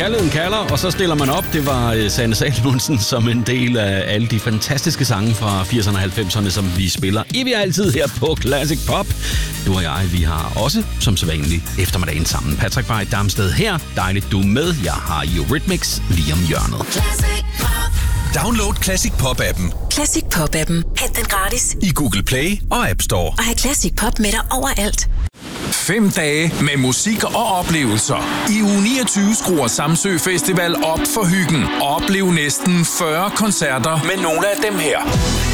Kærligheden kalder, og så stiller man op. Det var Sanne Salomonsen som en del af alle de fantastiske sange fra 80'erne og 90'erne, som vi spiller evigt altid her på Classic Pop. Du og jeg, vi har også, som sædvanligt, eftermiddagen sammen. Patrick Bay Damsted her. Dejligt, du er med. Jeg har Eurythmics lige om hjørnet. Classic Pop. Download Classic Pop-appen. Classic Pop-appen. Hent den gratis. I Google Play og App Store. Og have Classic Pop med dig overalt. 5 dage med musik og oplevelser. I uge 29 skruer Samsø Festival op for hyggen. Oplev næsten 40 koncerter med nogle af dem her.